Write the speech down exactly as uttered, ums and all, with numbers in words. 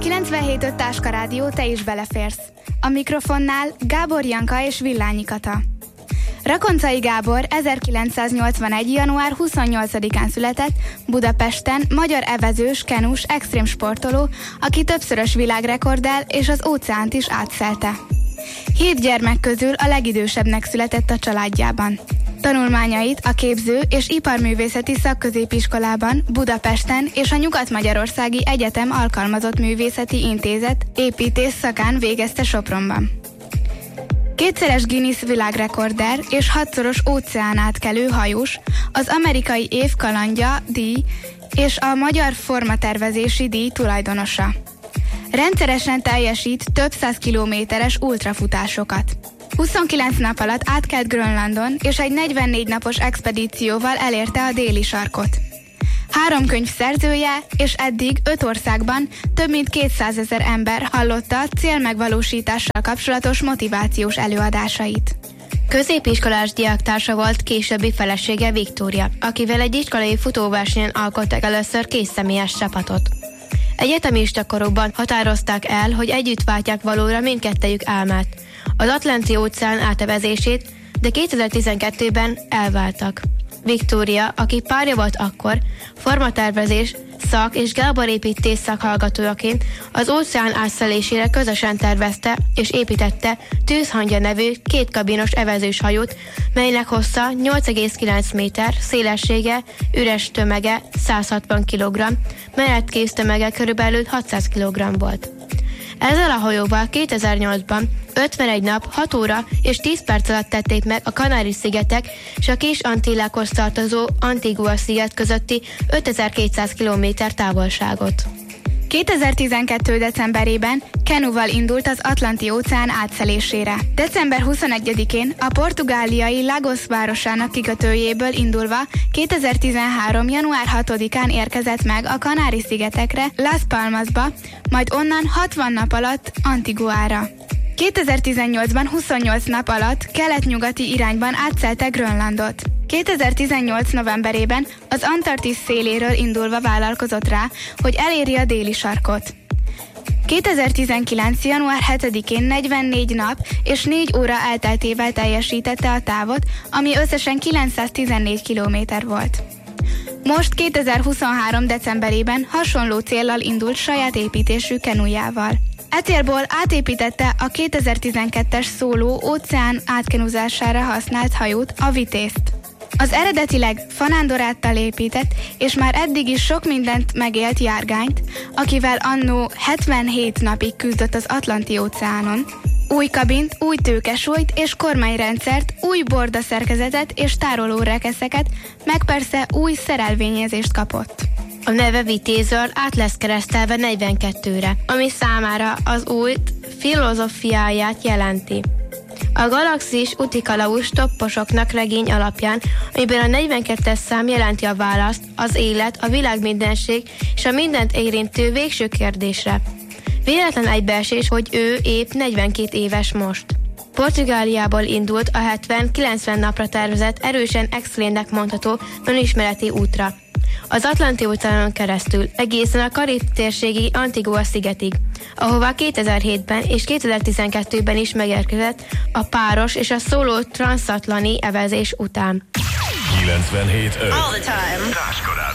kilencvenhét öt Táska Rádió, te is beleférsz. A mikrofonnál Gábor Janka és Villányi Kata. Rakoncai Gábor ezerkilencszáznyolcvanegy. január huszonnyolcadikán született, Budapesten, magyar evezős, kenus, extrém sportoló, aki többszörös világrekorddal és az óceánt is átszelte. Hét gyermek közül a legidősebbnek született a családjában. Tanulmányait a Képző- és Iparművészeti Szakközépiskolában, Budapesten és a Nyugat-Magyarországi Egyetem Alkalmazott Művészeti Intézet építész szakán végezte Sopronban. Kétszeres Guinness világrekorder és hatszoros óceánátkelő hajós, az amerikai év kalandja díj és a magyar formatervezési díj tulajdonosa. Rendszeresen teljesít több száz kilométeres ultrafutásokat. huszonkilenc nap alatt átkelt Grönlandon, és egy negyvennégy napos expedícióval elérte a déli sarkot. Három könyv szerzője, és eddig öt országban több mint kétszázezer ember hallotta célmegvalósítással kapcsolatos motivációs előadásait. Középiskolás diáktársa volt későbbi felesége Viktória, akivel egy iskolai futóversenyen alkottak először kétszemélyes csapatot. Egyetemista korukban határozták el, hogy együtt váltják valóra mindkettejük álmát, az Atlanti-óceán átevezését, de kétezer-tizenkettőben elváltak. Viktória, aki párja volt akkor, formatervezés, szak- és gáborépítés szakhallgatójaként az óceán átszelésére közösen tervezte és építette Tűzhangya nevű kétkabinos evezős hajót, melynek hossza nyolc egész kilenc méter, szélessége, üres tömege száz hatvan kilogramm, menetkész tömege körülbelül hatszáz kilogramm volt. Ezzel a hajóval kétezer-nyolcban ötvenegy nap, hat óra és tíz perc alatt tették meg a Kanári-szigetek és a Kis-Antillákhoz tartozó Antigua-sziget közötti ötezer-kétszáz kilométer távolságot. kétezer-tizenkettő. decemberében kenuval indult az Atlanti-óceán átszelésére. december huszonegyedikén a portugáliai Lagos városának kikötőjéből indulva kétezer-tizenhárom. január hatodikán érkezett meg a Kanári-szigetekre, Las Palmasba, majd onnan hatvan nap alatt Antiguára. kétezer-tizennyolcban huszonnyolc nap alatt kelet-nyugati irányban átszelte Grönlandot. kétezer-tizennyolc. novemberében az Antarktisz széléről indulva vállalkozott rá, hogy eléri a déli sarkot. kétezer-tizenkilenc. január hetedikén negyvennégy nap és négy óra elteltével teljesítette a távot, ami összesen kilencszáztizennégy kilométer volt. Most kétezer-huszonhárom. decemberében hasonló céllal indult saját építésű kenujával. E célból átépítette a kétezer-tizenkettes szóló óceán átkenuzására használt hajót, a Vitészt. Az eredetileg Fanándor által épített, és már eddig is sok mindent megélt járgányt, akivel annó hetvenhét napig küzdött az Atlanti-óceánon, új kabint, új tőkesúlyt és kormányrendszert, új bordaszerkezetet és tárolórekeszeket, meg persze új szerelvényezést kapott. A neve Vitézről át lesz keresztelve negyvenkettőre, ami számára az új filozófiáját jelenti. A Galaxis Utikalauz topposoknak regény alapján, amiben a negyvenkettes szám jelenti a választ, az élet, a világmindenség és a mindent érintő végső kérdésre. Véletlen egybeesés, hogy ő épp negyvenkét éves most. Portugáliából indult a hetven-kilencven napra tervezett, erősen extrémnek mondható önismereti útra. Az Atlanti-óceánon keresztül, egészen a Karib-térségi Antigua-szigetig, ahová kétezer-hétben és kétezer-tizenkettőben is megérkezett a páros és a szóló transzatlani evezés után. kilencvenhét öt All the time.